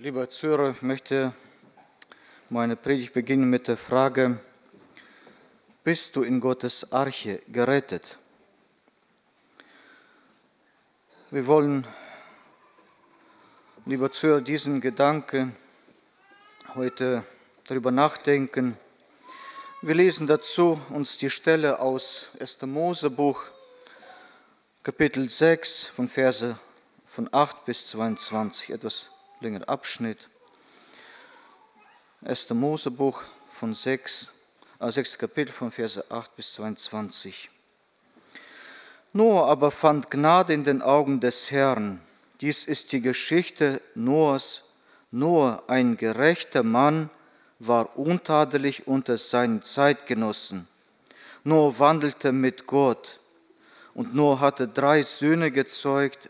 Lieber Zuhörer, ich möchte meine Predigt beginnen mit der Frage: Bist du in Gottes Arche gerettet? Wir wollen, lieber Zuhörer, diesen Gedanken heute darüber nachdenken. Wir lesen dazu uns die Stelle aus 1. Mosebuch, Kapitel 6, von Verse von 8 bis 22, etwas längerer Abschnitt. 1. Mosebuch von 6. Kapitel von Verse 8 bis 22. Noah aber fand Gnade in den Augen des Herrn. Dies ist die Geschichte Noahs. Noah, ein gerechter Mann, war untadelig unter seinen Zeitgenossen. Noah wandelte mit Gott. Und Noah hatte 3 Söhne gezeugt,